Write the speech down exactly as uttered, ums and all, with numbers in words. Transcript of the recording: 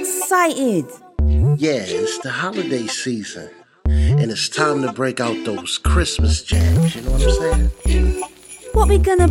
excited. Yeah, it's the holiday season. And it's time to break out those Christmas jams, you know what I'm saying? What we gonna